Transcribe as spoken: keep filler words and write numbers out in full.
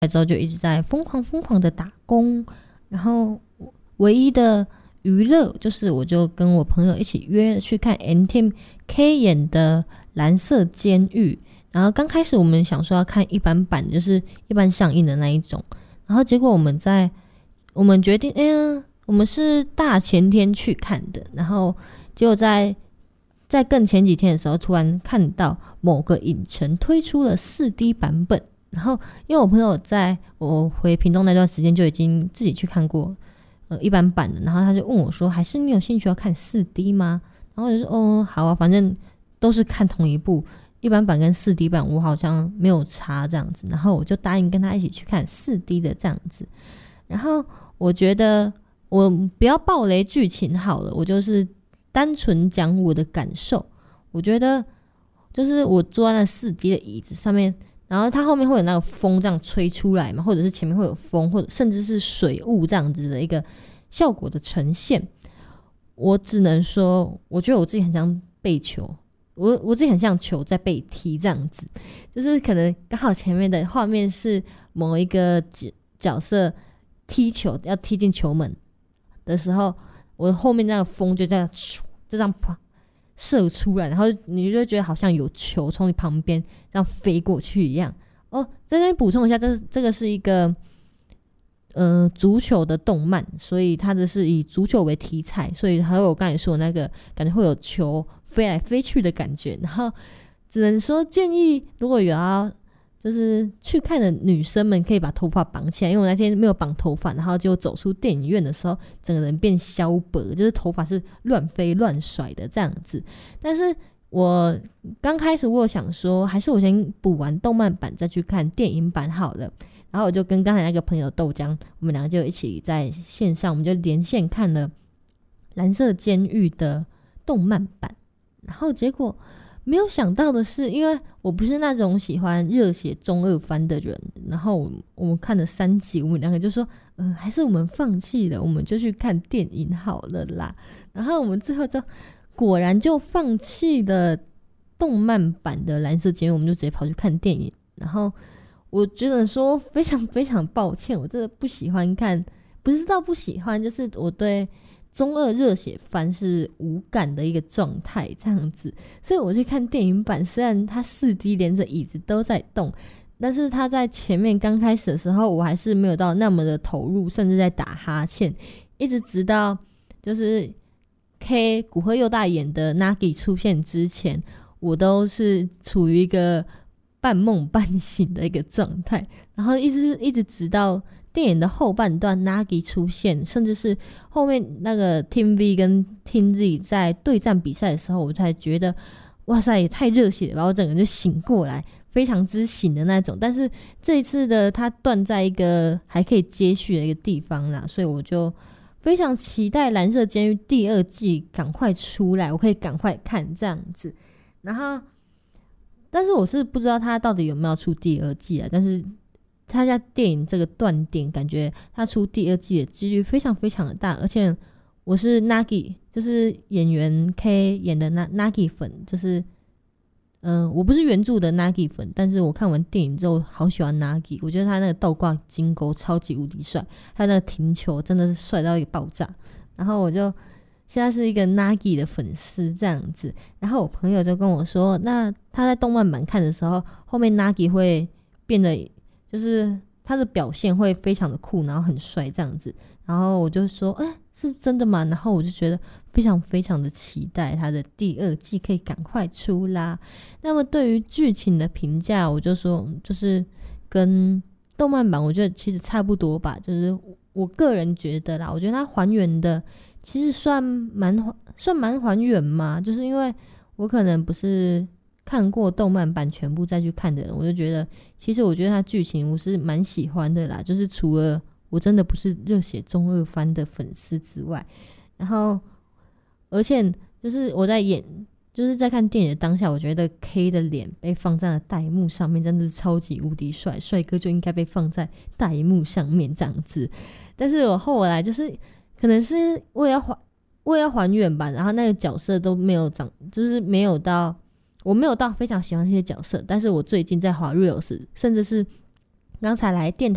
来之后就一直在疯狂疯狂的打工，然后唯一的娱乐就是我就跟我朋友一起约去看 N Team K 演的蓝色监狱，然后刚开始我们想说要看一般版，就是一般上映的那一种，然后结果我们在我们决定哎呀我们是大前天去看的，然后结果在在更前几天的时候突然看到某个影城推出了 四 D 版本，然后因为我朋友在我回屏东那段时间就已经自己去看过呃一般版的，然后他就问我说还是你有兴趣要看 四 D 吗？然后我就说哦好啊，反正都是看同一部，一般版跟 四 D 版我好像没有差这样子，然后我就答应跟他一起去看 四 D 的这样子。然后我觉得我不要爆雷剧情好了，我就是单纯讲我的感受。我觉得就是我坐在那 四 D 的椅子上面，然后它后面会有那个风这样吹出来嘛，或者是前面会有风，或者甚至是水雾这样子的一个效果的呈现。我只能说我觉得我自己很像被球，我我自己很像球在被踢这样子，就是可能刚好前面的画面是某一个角色踢球要踢进球门的时候，我后面那个风就这样就这样射出来，然后你就觉得好像有球从你旁边这样飞过去一样。哦，在这边补充一下，这这个是一个呃足球的动漫，所以它的是以足球为题材，所以还有我刚才说的那个感觉会有球飞来飞去的感觉。然后只能说建议如果有要就是去看的女生们可以把头发绑起来，因为我那天没有绑头发，然后就走出电影院的时候整个人变消薄，就是头发是乱飞乱甩的这样子。但是我刚开始我有想说还是我先补完动漫版再去看电影版好了，然后我就跟刚才那个朋友豆浆，我们两个就一起在线上，我们就连线看了蓝色监狱的动漫版。然后结果没有想到的是，因为我不是那种喜欢热血中二番的人，然后我我们看了三集，我们两个就说呃，还是我们放弃了，我们就去看电影好了啦。然后我们最后就果然就放弃了动漫版的蓝色监狱，我们就直接跑去看电影。然后我觉得说非常非常抱歉，我真的不喜欢看，不是到不喜欢，就是我对中二热血番是无感的一个状态这样子。所以我去看电影版，虽然它 四 D 连着椅子都在动，但是它在前面刚开始的时候我还是没有到那么的投入，甚至在打哈欠，一直直到就是 K 古贺佑大演的 Nagi 出现之前，我都是处于一个半梦半醒的一个状态，然后一直一直直到电影的后半段 Nagi 出现，甚至是后面那个 Team V 跟 Team Z 在对战比赛的时候，我才觉得哇塞也太热血了，然后整个人就醒过来，非常之醒的那种。但是这一次的它断在一个还可以接续的一个地方啦，所以我就非常期待蓝色监狱第二季赶快出来，我可以赶快看这样子。然后但是我是不知道它到底有没有出第二季啊，但是他家电影这个断点感觉他出第二季的几率非常非常的大，而且我是 Nagi 就是演员 K 演的 Nagi 粉，就是嗯、呃，我不是原著的 Nagi 粉，但是我看完电影之后好喜欢 Nagi， 我觉得他那个倒挂金钩超级无敌帅，他那个停球真的是帅到一个爆炸，然后我就现在是一个 Nagi 的粉丝这样子。然后我朋友就跟我说，那他在动漫版看的时候，后面 Nagi 会变得就是他的表现会非常的酷，然后很帅这样子。然后我就说哎、欸，是真的吗？然后我就觉得非常非常的期待他的第二季可以赶快出啦。那么对于剧情的评价，我就说就是跟动漫版我觉得其实差不多吧，就是我个人觉得啦，我觉得它还原的其实算蛮算蛮还原嘛，就是因为我可能不是看过动漫版全部再去看的人，我就觉得其实我觉得它剧情我是蛮喜欢的啦，就是除了我真的不是热血中二番的粉丝之外，然后而且就是我在演就是在看电影的当下，我觉得 K 的脸被放在了大荧幕上面真的是超级无敌帅，帅哥就应该被放在大荧幕上面这样子。但是我后来就是可能是我也要还我也要还原吧，然后那个角色都没有长，就是没有到我没有到非常喜欢这些角色，但是我最近在滑 Reels， 甚至是刚才来电台